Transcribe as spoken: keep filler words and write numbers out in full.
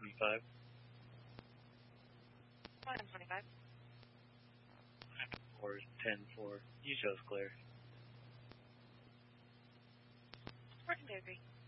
twenty-five. one M twenty-five. four ten four. You chose clear. Working to agree.